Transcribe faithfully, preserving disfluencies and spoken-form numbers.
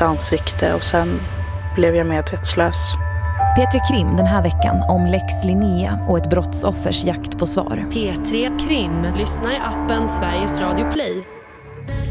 mitt ansikte och sen blev jag medvetslös. P tre Krim den här veckan om Lex Linnea och ett brottsoffers jakt på svar. P tre Krim, lyssna i appen Sveriges Radio Play